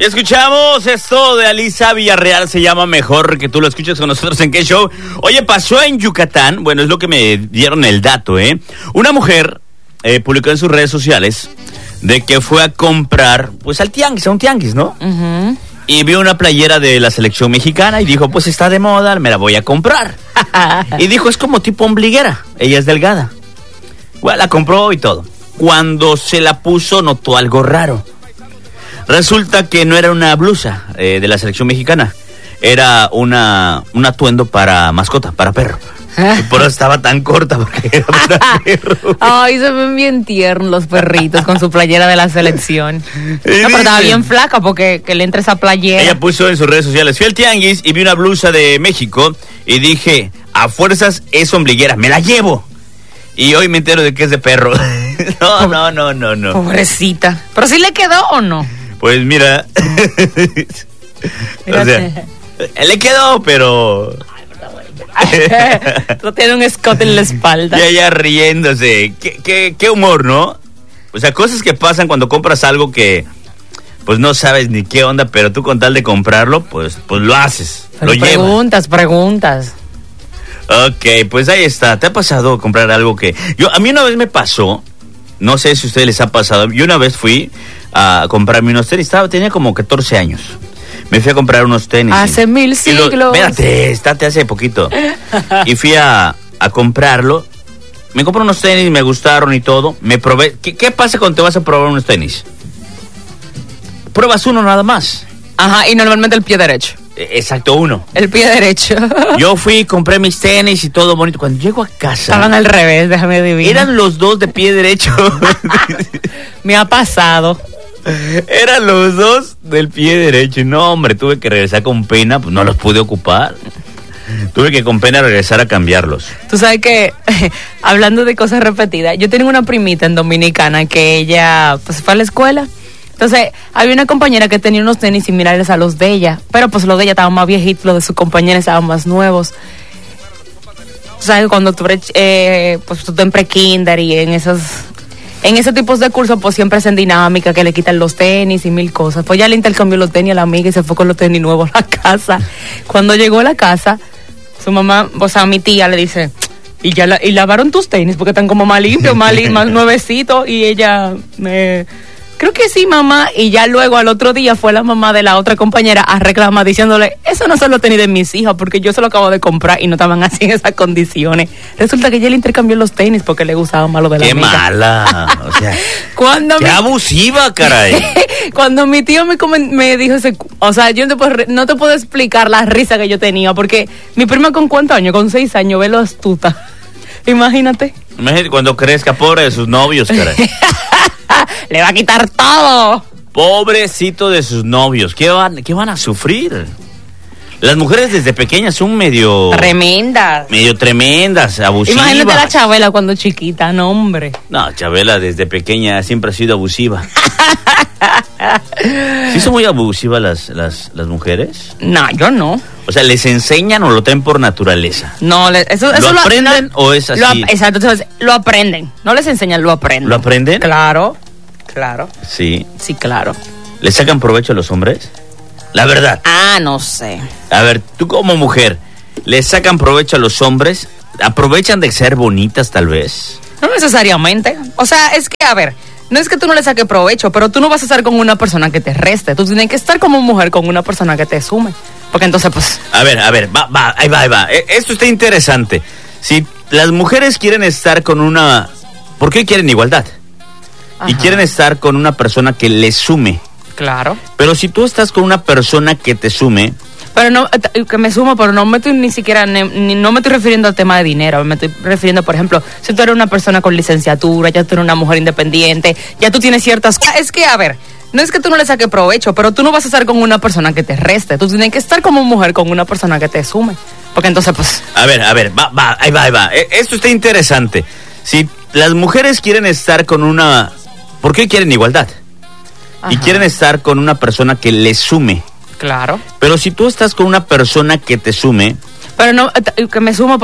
Y escuchamos esto de Alisa Villarreal, se llama Mejor que tú lo escuches con nosotros en ¿Qué Show? Oye, pasó en Yucatán, bueno, es lo que me dieron el dato, Una mujer publicó en sus redes sociales de que fue a comprar, pues al tianguis, a un tianguis, ¿no? Uh-huh. Y vio una playera de la selección mexicana y dijo, pues está de moda, me la voy a comprar. Y dijo, es como tipo ombliguera, ella es delgada. Bueno, la compró y todo. Cuando se la puso, notó algo raro. Resulta que no era una blusa de la selección mexicana, era un atuendo para mascota, para perro. Y por eso estaba tan corta, porque era para perro. Ay, se ven bien tiernos los perritos con su playera de la selección. No, pero estaba bien flaca porque que le entre esa playera. Ella puso en sus redes sociales, fui al tianguis y vi una blusa de México y dije, a fuerzas es ombliguera, me la llevo. Y hoy me entero de que es de perro. No. Pobrecita. ¿Pero sí le quedó o no? Pues mira. O sea, le quedó, pero... No tiene un escote en la espalda. Y ella riéndose. ¿Qué humor, ¿no? O sea, cosas que pasan cuando compras algo que pues no sabes ni qué onda, pero tú con tal de comprarlo, pues lo haces. Pero lo llevas. Preguntas. Ok, pues ahí está. ¿Te ha pasado comprar algo que... A mí una vez me pasó, no sé si a ustedes les ha pasado, yo una vez fui a comprarme unos tenis, tenía como 14 años. Me fui a comprar unos tenis. Hace 1000 siglos. Espérate, estate hace poquito. Y fui a comprarlo. Me compré unos tenis, me gustaron y todo. Me probé. ¿Qué pasa cuando te vas a probar unos tenis? Pruebas uno nada más. Ajá, y normalmente el pie derecho. Exacto, uno. El pie derecho. Yo fui, compré mis tenis y todo bonito. Cuando llego a casa... Estaban al revés, déjame adivinar. Eran los dos de pie derecho. Me ha pasado. Eran los dos del pie derecho. Y no, hombre, tuve que regresar con pena, pues no los pude ocupar. Tuve que con pena regresar a cambiarlos. Tú sabes que, hablando de cosas repetidas, yo tenía una primita en Dominicana que ella pues fue a la escuela. Entonces, había una compañera que tenía unos tenis similares a los de ella, pero pues los de ella estaban más viejitos, los de su compañera estaban más nuevos. O sea, cuando tú eres, pues tú en pre-kinder y en esos tipos de cursos, pues siempre hacen dinámica, que le quitan los tenis y mil cosas. Pues ya le intercambió los tenis a la amiga y se fue con los tenis nuevos a la casa. Cuando llegó a la casa, su mamá, o sea, mi tía le dice, y lavaron tus tenis porque están como más limpios, más nuevecitos. Y ella creo que sí, mamá. Y ya luego al otro día fue la mamá de la otra compañera a reclamar diciéndole, eso no son los tenis de mis hijas porque yo se lo acabo de comprar y no estaban así en esas condiciones. Resulta que ella le intercambió los tenis porque le gustaban más los de la amiga. ¡Qué mala! O sea, ¡qué abusiva, caray! Cuando mi tío me dijo o sea, yo no te puedo explicar la risa que yo tenía porque mi prima con ¿cuántos años? Con 6 años, ve lo astuta. Imagínate cuando crezca, pobre de sus novios, caray. Le va a quitar todo. Pobrecito de sus novios. ¿Qué van a sufrir? Las mujeres desde pequeñas son medio tremendas, abusivas. Imagínate la Chabela cuando chiquita, no, hombre. No, Chabela desde pequeña siempre ha sido abusiva. ¿Sí son muy abusivas las mujeres? No, yo no. O sea, ¿les enseñan o lo traen por naturaleza? No, eso ¿Lo aprenden o es así? Exacto, entonces, lo aprenden. No les enseñan, lo aprenden. ¿Lo aprenden? Claro. Sí. Sí, claro. ¿Le sacan provecho a los hombres? La verdad. No sé. A ver, tú como mujer, ¿le sacan provecho a los hombres? ¿Aprovechan de ser bonitas tal vez? No necesariamente. O sea, es que, a ver, no es que tú no le saques provecho, pero tú no vas a estar con una persona que te reste. Tú tienes que estar como mujer con una persona que te sume. Porque entonces, pues... A ver, ahí va. Esto está interesante. Si las mujeres quieren estar con una... ¿Por qué quieren igualdad? Ajá. Y quieren estar con una persona que les sume. Claro. Pero si tú estás con una persona que te sume... Pero no, que me sumo, pero no me estoy ni siquiera, no me estoy refiriendo al tema de dinero, me estoy refiriendo, por ejemplo, si tú eres una persona con licenciatura, ya tú eres una mujer independiente, ya tú tienes ciertas cosas. Es que, a ver, no es que tú no le saques provecho, pero tú no vas a estar con una persona que te reste, tú tienes que estar como mujer con una persona que te sume, porque entonces, pues... A ver, ahí va. Esto está interesante. Si las mujeres quieren estar con una... ¿Por qué quieren igualdad? Ajá. Y quieren estar con una persona que les sume. Claro. Pero si tú estás con una persona que te sume... Pero no, que me sumo